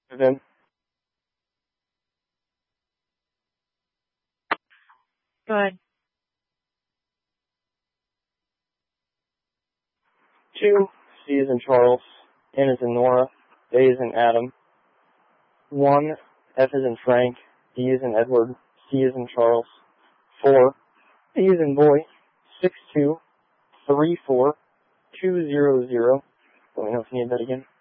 Then. Go ahead. 2, C is in Charles, N is in Nora, A is in Adam. 1, F is in Frank, D is in Edward, C is in Charles. 4, B is in boy, 6-2, 3-4, 2-0-0. Let me know if you need that again.